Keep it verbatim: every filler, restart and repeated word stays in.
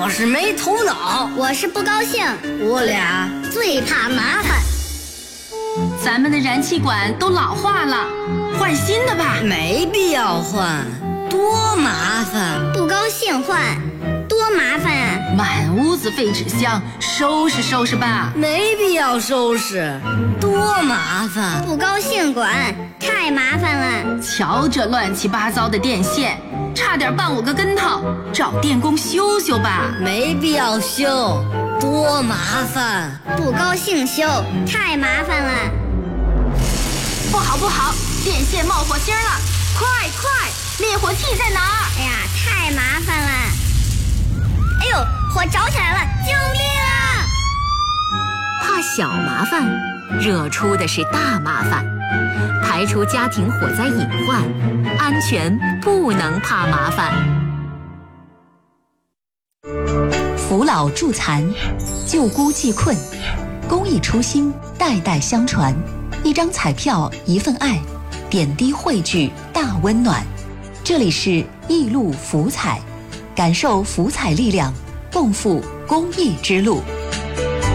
我是没头脑， 我是不高兴， 我俩最怕麻烦。 咱们的燃气管都老化了，换新的吧。 没必要换，多麻烦。 不高兴换，多麻烦啊！ 满屋子废纸箱，收拾收拾吧。 没必要收拾，多麻烦。 不高兴管，太麻烦了。 瞧这乱七八糟的电线，差点绊我个跟头，找电工修修吧。 没必要修，多麻烦。 不高兴修，太麻烦了。 不好不好，电线冒火星了，快快，灭火器在哪儿？ 哎呀，太麻烦了。哎呦，火着起来了，救命啊！ 怕小麻烦，惹出的是大麻烦。排除家庭火灾隐患，安全不能怕麻烦。扶老助残，救孤济困，公益初心，代代相传。一张彩票，一份爱，点滴汇聚，大温暖。这里是益路福彩，感受福彩力量，共赴公益之路。